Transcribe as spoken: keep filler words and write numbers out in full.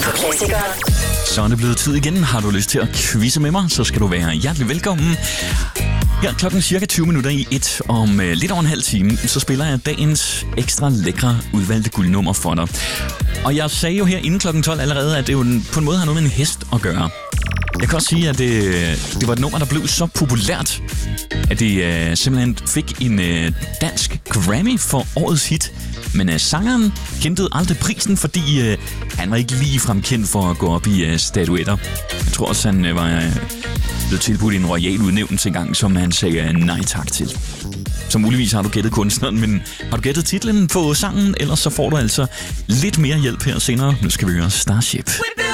Radioklassikere. Så er det blevet tid igen. Har du lyst til at quizze med mig, så skal du være hjertelig velkommen. Her klokken cirka tyve minutter i et, om øh, lidt over en halv time, så spiller jeg dagens ekstra lækre udvalgte guldnummer for dig. Og jeg sagde jo her inden klokken tolv allerede, at det jo på en måde har noget med en hest at gøre. Jeg kan også sige, at det, det var et nummer, der blev så populært, at det øh, simpelthen fik en øh, dansk Grammy for årets hit. Men øh, sangeren kendte aldrig prisen, fordi øh, han var ikke ligefrem kendt for at gå op i øh, statuetter. Jeg tror også, han øh, var øh, blevet tilbudt en royal udnævnelse engang, som han sagde øh, nej tak til. Så muligvis har du gættet kunstneren, men har du gættet titlen på sangen, ellers så får du altså lidt mere hjælp her senere. Nu skal vi høre Starship.